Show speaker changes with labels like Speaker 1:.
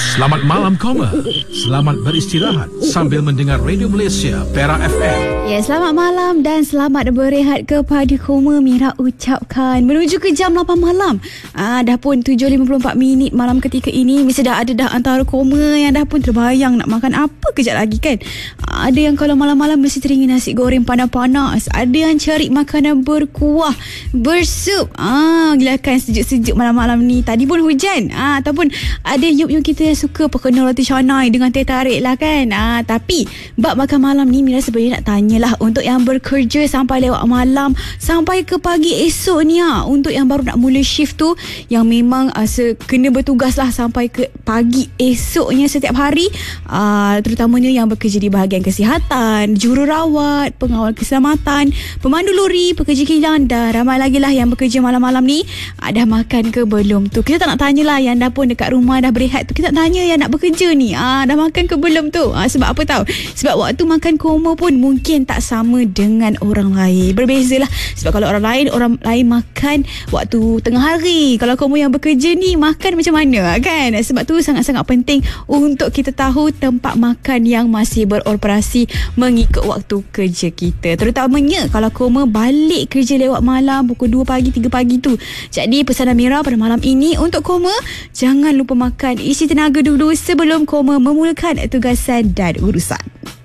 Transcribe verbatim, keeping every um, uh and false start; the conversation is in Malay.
Speaker 1: Selamat malam Koma. Selamat beristirahat sambil mendengar Radio Malaysia Perak F M.
Speaker 2: Ya, selamat malam dan selamat berehat kepada Koma. Mira ucapkan menuju ke jam lapan malam. Ah, dah pun tujuh lima puluh empat minit malam ketika ini. Mesti dah ada dah antara Koma yang dah pun terbayang nak makan apa kejap lagi kan. Ah, ada yang kalau malam-malam mesti teringin nasi goreng panas-panas. Ada yang cari makanan berkuah, bersup. Ah, gila kan sejuk-sejuk malam-malam ni. Tadi pun hujan. Ah, ataupun ada yuk-yuk kita yang suka perkena roti canai dengan teh tarik lah kan. Ah, tapi bab makan malam ni Mira sebenarnya nak tanyalah untuk yang bekerja sampai lewat malam sampai ke pagi esok ni ah, untuk yang baru nak mula shift tu yang memang ah, kena bertugas lah sampai ke pagi esoknya setiap hari, ah, terutamanya yang bekerja di bahagian kesihatan, jururawat, pengawal keselamatan, pemandu lori, pekerja kilang dan ramai lagi lah yang bekerja malam-malam ni. Ah, dah makan ke belum tu? Kita tak nak tanyalah yang dah pun dekat rumah dah berehat tu. Kita nak tanya yang nak bekerja ni, ah, dah makan ke belum tu? Ah, sebab apa tahu? Sebab waktu makan Koma pun mungkin tak sama dengan orang lain. Berbezalah. Sebab kalau orang lain, orang lain makan waktu tengah hari. Kalau Koma yang bekerja ni makan macam mana kan? Sebab tu sangat-sangat penting untuk kita tahu tempat makan yang masih beroperasi mengikut waktu kerja kita. Terutamanya kalau Koma balik kerja lewat malam pukul dua pagi, tiga pagi tu. Jadi pesanan Mira pada malam ini untuk Koma, jangan lupa makan, isi tenaga dulu sebelum Koma memulakan tugasan dan urusan.